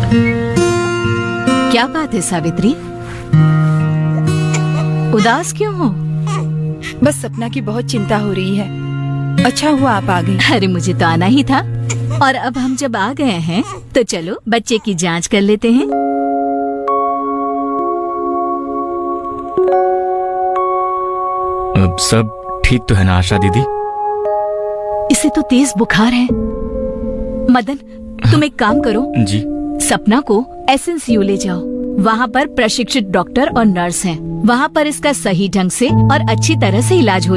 क्या बात है सावित्री, उदास क्यों हो? बस सपना की बहुत चिंता हो रही है। अच्छा हुआ आप आ गई। अरे मुझे तो आना ही था। और अब हम जब आ गए हैं तो चलो बच्चे की जांच कर लेते हैं। अब सब ठीक तो है ना आशा दीदी? इसे तो तेज बुखार है। मदन, तुम एक काम करो, जी। सपना को एसएनसीयू ले जाओ। वहाँ पर प्रशिक्षित डॉक्टर और नर्स हैं। वहाँ पर इसका सही ढंग से और अच्छी तरह से इलाज हो